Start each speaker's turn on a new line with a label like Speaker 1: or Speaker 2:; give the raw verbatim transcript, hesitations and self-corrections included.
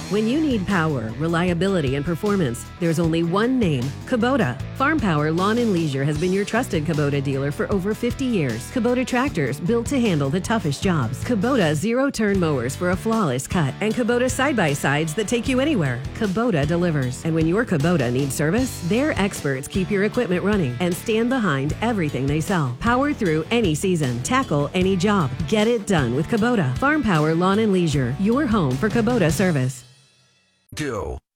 Speaker 1: When you need power, reliability, and performance, there's only one name, Kubota. Farm Power Lawn and Leisure has been your trusted Kubota dealer for over fifty years. Kubota tractors built to handle the toughest jobs. Kubota zero-turn mowers for a flawless cut. And Kubota side-by-sides that take you anywhere. Kubota delivers. And when your Kubota needs service, their experts keep your equipment running and stand behind everything they sell. Power through any season. Tackle any job. Get it done with Kubota. Farm Power Lawn and Leisure, your home for Kubota service.
Speaker 2: Go.